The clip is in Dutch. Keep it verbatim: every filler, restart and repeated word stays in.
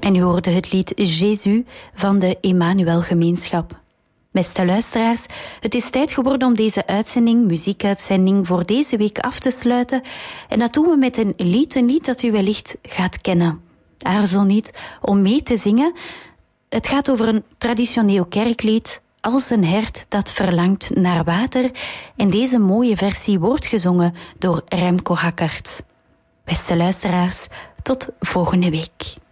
En u hoorde het lied Jésus van de Emmanuel Gemeenschap. Beste luisteraars, het is tijd geworden om deze uitzending, muziekuitzending, voor deze week af te sluiten. En dat doen we met een lied, een lied dat u wellicht gaat kennen. Aarzel niet om mee te zingen. Het gaat over een traditioneel kerklied, Als een hert dat verlangt naar water. En deze mooie versie wordt gezongen door Remco Hackert. Beste luisteraars, tot volgende week.